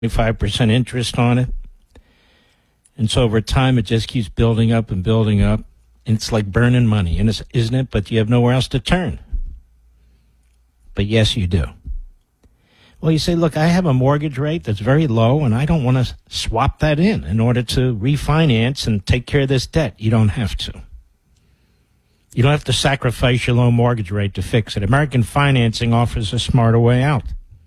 25% interest on it. And so over time, it just keeps building up and building up. And it's like burning money, isn't it? But you have nowhere else to turn. But yes, you do. Well, you say, look, I have a mortgage rate that's very low, and I don't want to swap that in order to refinance and take care of this debt. You don't have to. You don't have to sacrifice your low mortgage rate to fix it. American Financing offers a smarter way out.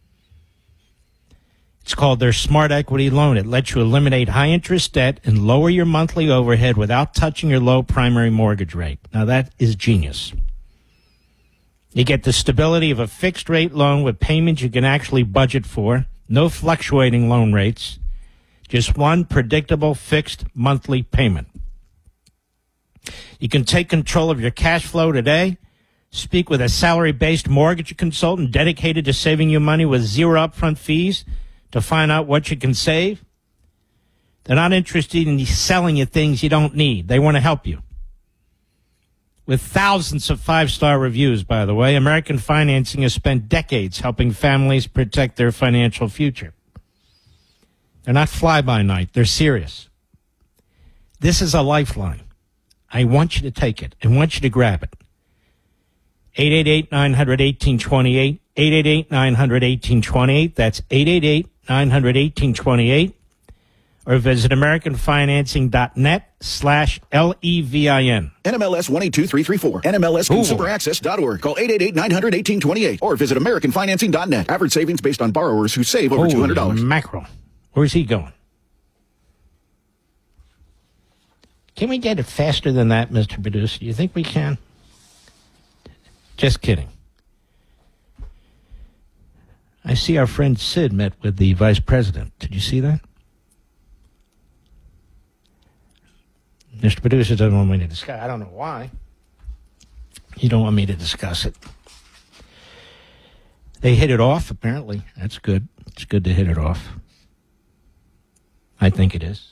It's called their Smart Equity Loan. It lets you eliminate high-interest debt and lower your monthly overhead without touching your low primary mortgage rate. Now, that is genius. You get the stability of a fixed-rate loan with payments you can actually budget for, no fluctuating loan rates, just one predictable fixed monthly payment. You can take control of your cash flow today, speak with a salary-based mortgage consultant dedicated to saving you money with zero upfront fees to find out what you can save. They're not interested in selling you things you don't need. They want to help you. With thousands of five-star reviews, by the way, American Financing has spent decades helping families protect their financial future. They're not fly-by-night. They're serious. This is a lifeline. I want you to take it. I want you to grab it. 888-900-1828. 888-900-1828. That's 888-900-1828. Or visit AmericanFinancing.net/LEVIN. NMLS 182334. NMLSConsumerAccess.org. Call 888-900-1828. Or visit AmericanFinancing.net. Average savings based on borrowers who save over $200. Mackerel. Where's he going? Can we get it faster than that, Mr. Producer? Do you think we can? Just kidding. I see our friend Sid met with the vice president. Did you see that? Mr. Producer doesn't want me to discuss. I don't know why. You don't want me to discuss it. They hit it off, apparently. That's good. It's good to hit it off. I think it is.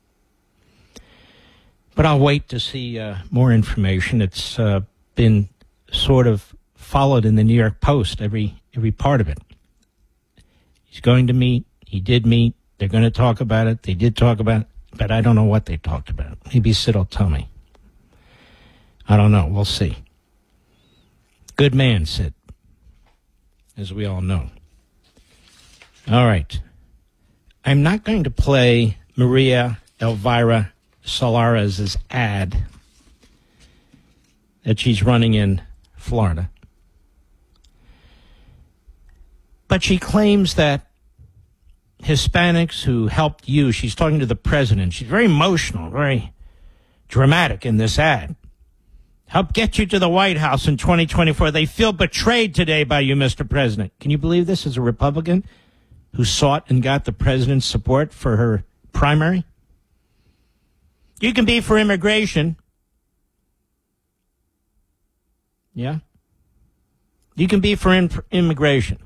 But I'll wait to see more information. It's been sort of followed in the New York Post, every part of it. He's going to meet. He did meet. They're going to talk about it. They did talk about it. But I don't know what they talked about. Maybe Sid will tell me. I don't know. We'll see. Good man, Sid, as we all know. All right. I'm not going to play Maria Elvira Solares' ad that she's running in Florida. But she claims that Hispanics who helped you, she's talking to the president. She's very emotional, very dramatic in this ad. Help get you to the White House in 2024. They feel betrayed today by you, Mr. President. Can you believe this is a Republican who sought and got the president's support for her primary? You can be for immigration. Yeah? You can be for immigration.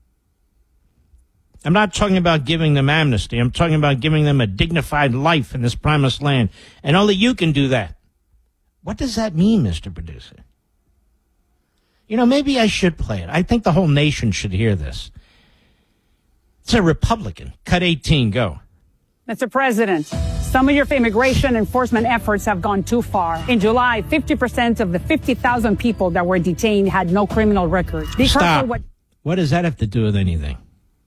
I'm not talking about giving them amnesty. I'm talking about giving them a dignified life in this promised land. And only you can do that. What does that mean, Mr. Producer? You know, maybe I should play it. I think the whole nation should hear this. It's a Republican. Cut 18, go. Mr. President, some of your immigration enforcement efforts have gone too far. In July, 50% of the 50,000 people that were detained had no criminal record. Stop. What does that have to do with anything?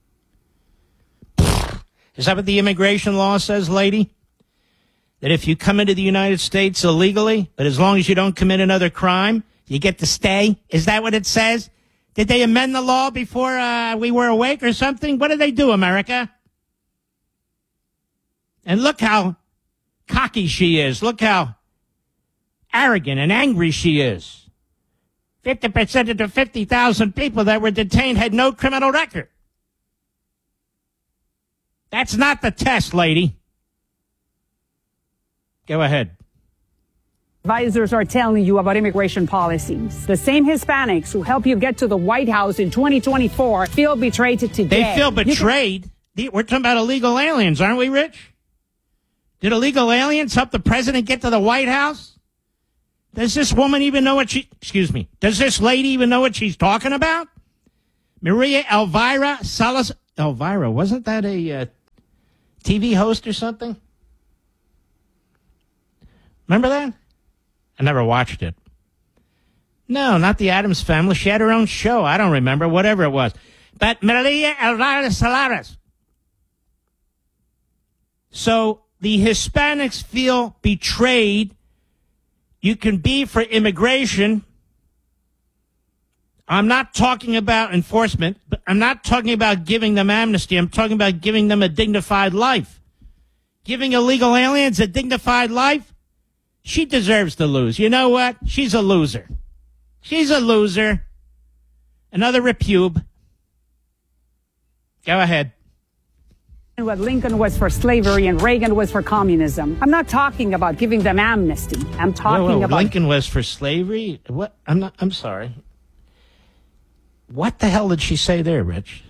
Is that what the immigration law says, lady? That if you come into the United States illegally, but as long as you don't commit another crime, you get to stay? Is that what it says? Did they amend the law before we were awake or something? What did they do, America? And look how cocky she is. Look how arrogant and angry she is. 50% of the 50,000 people that were detained had no criminal record. That's not the test, lady. Go ahead. Advisors are telling you about immigration policies. The same Hispanics who help you get to the White House in 2024 feel betrayed today. They feel betrayed? We're talking about illegal aliens, aren't we, Rich? Did illegal aliens help the president get to the White House? Does this woman even know what does this lady even know what she's talking about? Maria Elvira Salas. Elvira, wasn't that a TV host or something? Remember that? I never watched it. No, not the Addams Family. She had her own show. I don't remember, whatever it was. But Maria Elvira Salares. So the Hispanics feel betrayed. You can be for immigration. I'm not talking about enforcement, but I'm not talking about giving them amnesty. I'm talking about giving them a dignified life. Giving illegal aliens a dignified life? She deserves to lose. You know what? She's a loser. She's a loser. Another repube. Go ahead. What Lincoln was for slavery and Reagan was for communism. I'm not talking about giving them amnesty. I'm talking about... Lincoln was for slavery? What? I'm sorry. What the hell did she say there, Rich?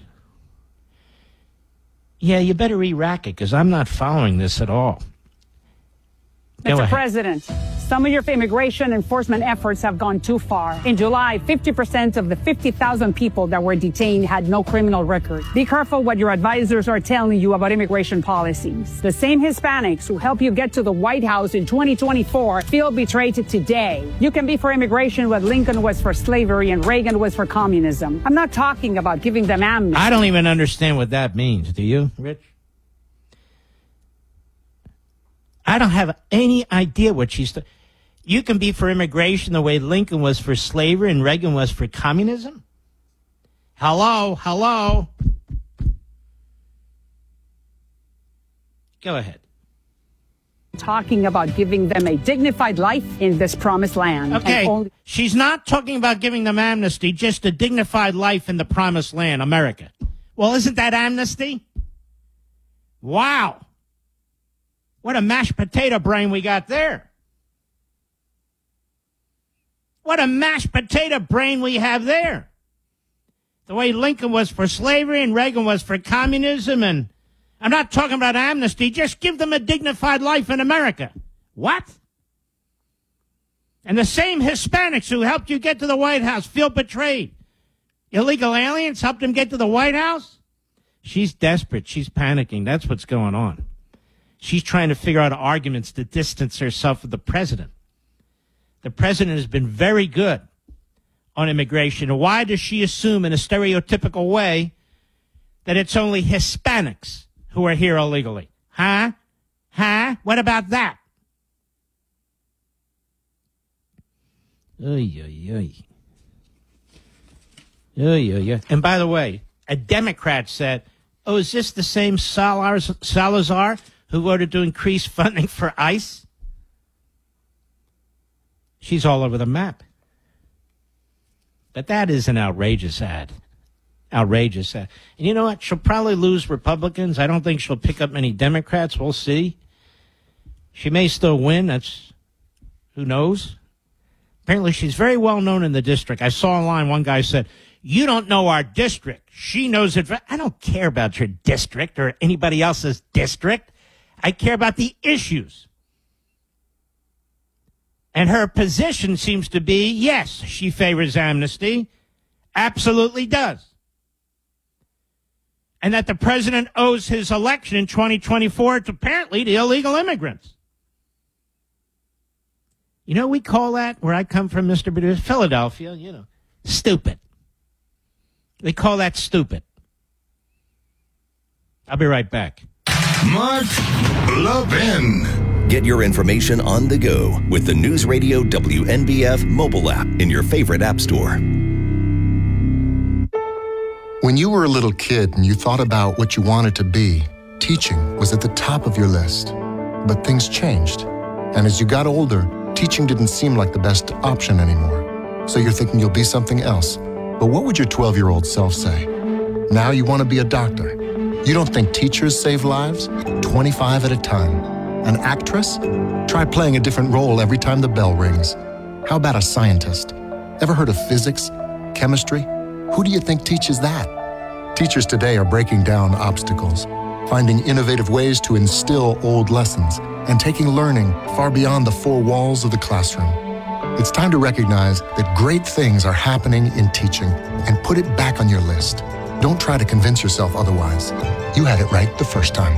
Yeah, you better re-rack it, because I'm not following this at all. Mr. President, some of your immigration enforcement efforts have gone too far. In July, 50% of the 50,000 people that were detained had no criminal record. Be careful what your advisors are telling you about immigration policies. The same Hispanics who help you get to the White House in 2024 feel betrayed today. You can be for immigration what Lincoln was for slavery and Reagan was for communism. I'm not talking about giving them amnesty. I don't even understand what that means. Do you, Rich? I don't have any idea what she's... You can be for immigration the way Lincoln was for slavery and Reagan was for communism? Hello? Go ahead. Talking about giving them a dignified life in this promised land. Okay, she's not talking about giving them amnesty, just a dignified life in the promised land, America. Well, isn't that amnesty? Wow. What a mashed potato brain we got there. What a mashed potato brain we have there. The way Lincoln was for slavery and Reagan was for communism, and I'm not talking about amnesty, just give them a dignified life in America. What? And the same Hispanics who helped you get to the White House feel betrayed. Illegal aliens helped them get to the White House? She's desperate. She's panicking. That's what's going on. She's trying to figure out arguments to distance herself from the president. The president has been very good on immigration. And why does she assume in a stereotypical way that it's only Hispanics who are here illegally? Huh? What about that? And by the way, a Democrat said, oh, is this the same Salazar who voted to increase funding for ICE? She's all over the map. But that is an outrageous ad. Outrageous ad. And you know what? She'll probably lose Republicans. I don't think she'll pick up many Democrats. We'll see. She may still win. That's, who knows? Apparently she's very well known in the district. I saw online one guy said, you don't know our district. She knows it. I don't care about your district or anybody else's district. I care about the issues. And her position seems to be, yes, she favors amnesty. Absolutely does. And that the president owes his election in 2024 to apparently the illegal immigrants. You know, we call that, where I come from, Mr. Producer, Philadelphia, stupid. We call that stupid. I'll be right back. Mark Levin. Get your information on the go with the News Radio WNBF mobile app in your favorite app store. When you were a little kid and you thought about what you wanted to be, teaching was at the top of your list. But things changed. And as you got older, teaching didn't seem like the best option anymore. So you're thinking you'll be something else. But what would your 12-year-old self say? Now you want to be a doctor. You don't think teachers save lives? 25 at a time. An actress? Try playing a different role every time the bell rings. How about a scientist? Ever heard of physics? Chemistry? Who do you think teaches that? Teachers today are breaking down obstacles, finding innovative ways to instill old lessons, and taking learning far beyond the four walls of the classroom. It's time to recognize that great things are happening in teaching and put it back on your list. Don't try to convince yourself otherwise. You had it right the first time.